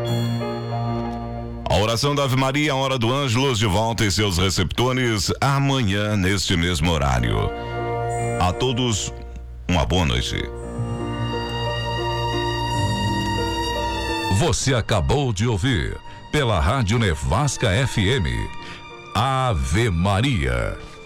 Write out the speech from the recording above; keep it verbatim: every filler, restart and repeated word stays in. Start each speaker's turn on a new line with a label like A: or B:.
A: A oração da Ave Maria, a hora do Ângelus, de volta em seus receptores amanhã neste mesmo horário. A todos, uma boa noite.
B: Você acabou de ouvir pela Rádio Nevasca F M, Ave Maria.